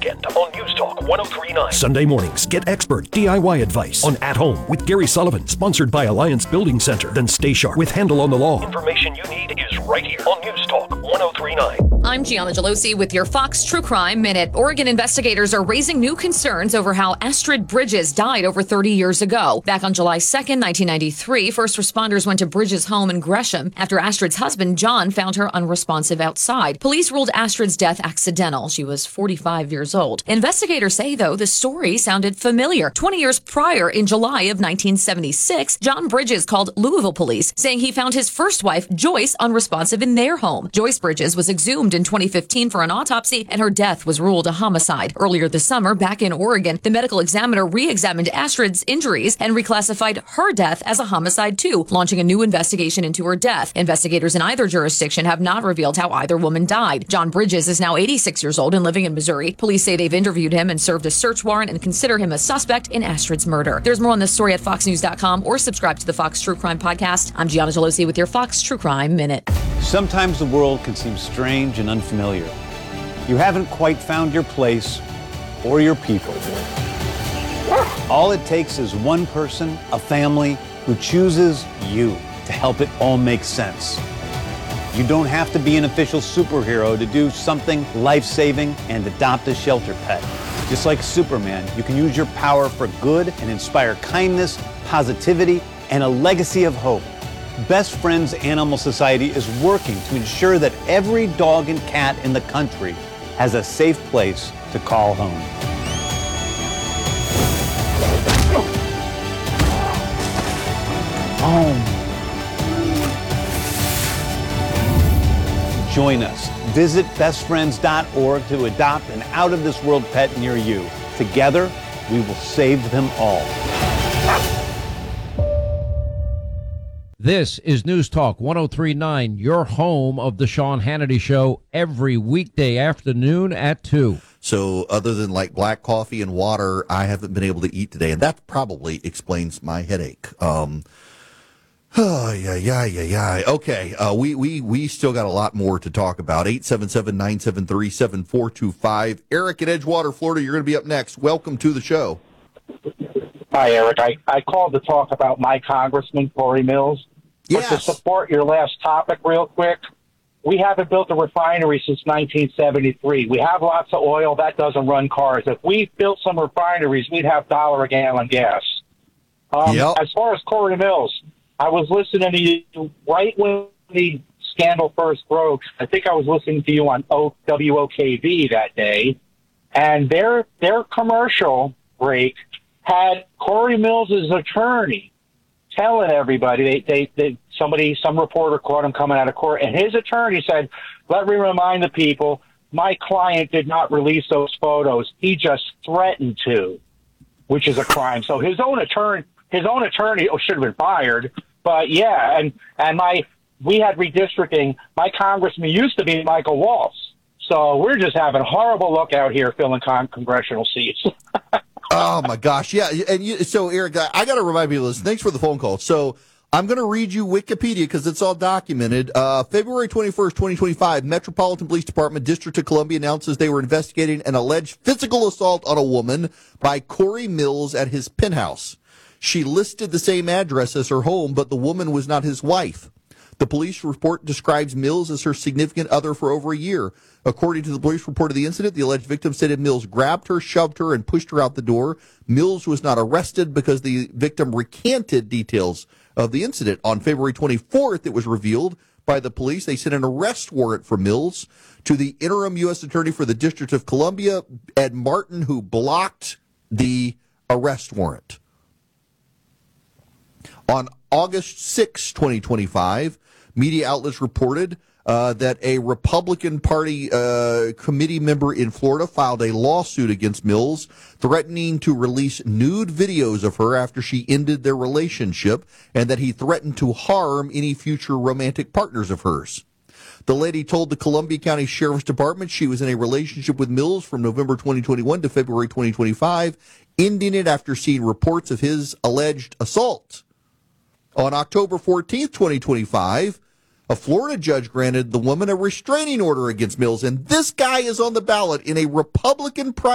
weekend on News Talk 1039. Sunday mornings, get expert DIY advice on At Home with Gary Sullivan, sponsored by Alliance Building Center. Then Stay Sharp with Handle on the Law. Information you need is right here on News Talk 1039. I'm Gianna Gelosi with your Fox True Crime Minute. Oregon investigators are raising new concerns over how Astrid Bridges died over 30 years ago. Back on July 2nd, 1993, first responders went to Bridges' home in Gresham after Astrid's husband, John, found her unresponsive outside. Police ruled Astrid's death accidental. She was 45 years old. Investigators say, though, the story sounded familiar. 20 years prior, in July of 1976, John Bridges called Louisville police, saying he found his first wife, Joyce, unresponsive in their home. Joyce Bridges was exhumed in 2015 for an autopsy, and her death was ruled a homicide. Earlier this summer, back in Oregon, the medical examiner re-examined Astrid's injuries and reclassified her death as a homicide too, launching a new investigation into her death. Investigators in either jurisdiction have not revealed how either woman died. John Bridges is now 86 years old and living in Missouri. Police say they've interviewed him and served a search warrant and consider him a suspect in Astrid's murder. There's more on this story at foxnews.com or subscribe to the Fox True Crime Podcast. I'm Gianna Gelosi with your Fox True Crime Minute. Sometimes the world can seem strange and unfamiliar. You haven't quite found your place or your people. All it takes is one person, a family, who chooses you to help it all make sense. You don't have to be an official superhero to do something life-saving and adopt a shelter pet. Just like Superman, you can use your power for good and inspire kindness, positivity, and a legacy of hope. Best Friends Animal Society is working to ensure that every dog and cat in the country has a safe place to call home. Join us. Visit bestfriends.org to adopt an out-of-this-world pet near you. Together, we will save them all. This is News Talk 1039, your home of the Sean Hannity Show, every weekday afternoon at 2. So other than like black coffee and water, I haven't been able to eat today, and that probably explains my headache. Okay, we still got a lot more to talk about. 877-973-7425. Eric in Edgewater, Florida, you're going to be up next. Welcome to the show. Hi, Eric. I called to talk about my congressman, Corey Mills. Yes. But to support your last topic real quick, we haven't built a refinery since 1973. We have lots of oil. That doesn't run cars. If we built some refineries, we'd have $1 a gallon gas. As far as Corey Mills, I was listening to you right when the scandal first broke. I think I was listening to you on WOKV that day, and their commercial break had Corey Mills' attorney telling everybody some reporter caught him coming out of court, and his attorney said, "Let me remind the people, my client did not release those photos. He just threatened to," which is a crime. So his own attorney should have been fired. But yeah, and we had redistricting. My congressman used to be Michael Waltz. So we're just having a horrible look out here filling congressional seats. Oh, my gosh. Yeah. And so, Eric, I got to remind people of this. Thanks for the phone call. So I'm going to read you Wikipedia because it's all documented. February 21st, 2025, Metropolitan Police Department, District of Columbia announces they were investigating an alleged physical assault on a woman by Corey Mills at his penthouse. She listed the same address as her home, but the woman was not his wife. The police report describes Mills as her significant other for over a year. According to the police report of the incident, the alleged victim stated Mills grabbed her, shoved her, and pushed her out the door. Mills was not arrested because the victim recanted details of the incident. On February 24th, it was revealed by the police. They sent an arrest warrant for Mills to the interim U.S. Attorney for the District of Columbia, Ed Martin, who blocked the arrest warrant. On August 6, 2025, media outlets reported that a Republican Party committee member in Florida filed a lawsuit against Mills, threatening to release nude videos of her after she ended their relationship, and that he threatened to harm any future romantic partners of hers. The lady told the Columbia County Sheriff's Department she was in a relationship with Mills from November 2021 to February 2025, ending it after seeing reports of his alleged assault. On October 14th, 2025, a Florida judge granted the woman a restraining order against Mills, and this guy is on the ballot in a Republican primary.